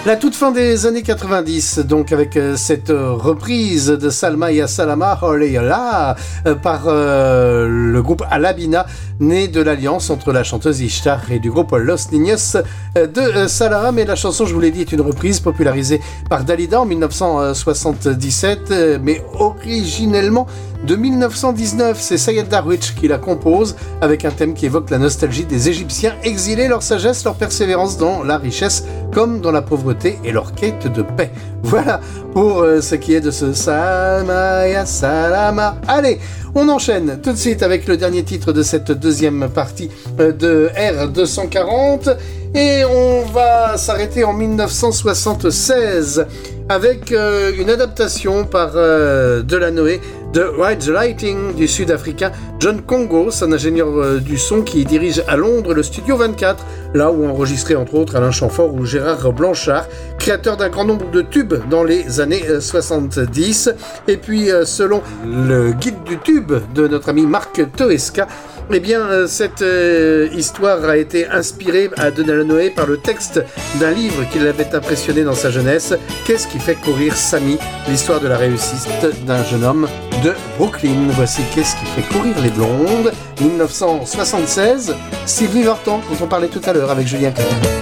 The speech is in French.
La toute fin des années 90, donc avec cette reprise de Salma Ya Salama Holayala par le groupe Alabina, né de l'alliance entre la chanteuse Ishtar et du groupe Los Niños de Salara. Mais la chanson, je vous l'ai dit, est une reprise popularisée par Dalida en 1977, mais originellement de 1919. C'est Sayed Darwish qui la compose avec un thème qui évoque la nostalgie des Égyptiens exilés, leur sagesse, leur persévérance dans la richesse comme dans la pauvreté et leur quête de paix. Voilà pour ce qui est de ce Salma Ya Salama. Allez, on enchaîne tout de suite avec le dernier titre de cette deuxième partie de R240 et on va s'arrêter en 1976 avec une adaptation par Delanoë de Ride the Lightning du sud-africain John Congo, son ingénieur du son qui dirige à Londres le Studio 24, là où enregistré entre autres Alain Chamfort ou Gérard Blanchard, créateur d'un grand nombre de tubes dans les années 70. Et puis selon le guide du tube de notre ami Marc Toesca, eh bien, cette histoire a été inspirée à Delanoë par le texte d'un livre qui l'avait impressionné dans sa jeunesse. Qu'est-ce qui fait courir Sammy? L'histoire de la réussite d'un jeune homme de Brooklyn. Voici Qu'est-ce qui fait courir les blondes, 1976. Sylvie Vartan, dont on parlait tout à l'heure avec Julien Clerc.